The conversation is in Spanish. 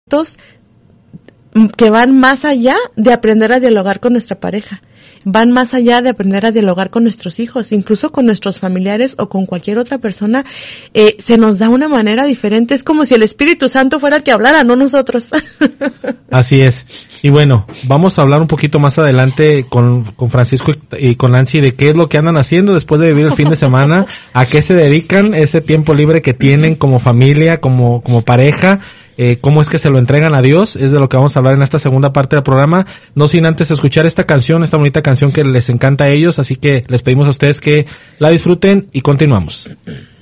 que van más allá de aprender a dialogar con nuestra pareja, van más allá de aprender a dialogar con nuestros hijos, incluso con nuestros familiares o con cualquier otra persona. Se nos da una manera diferente, es como si el Espíritu Santo fuera el que hablara, no nosotros. Así es. Y bueno, vamos a hablar un poquito más adelante con Francisco y con Nancy de qué es lo que andan haciendo después de vivir el fin de semana, a qué se dedican, ese tiempo libre que tienen como familia, como pareja, cómo es que se lo entregan a Dios, es de lo que vamos a hablar en esta segunda parte del programa, no sin antes escuchar esta bonita canción que les encanta a ellos, así que les pedimos a ustedes que la disfruten y continuamos.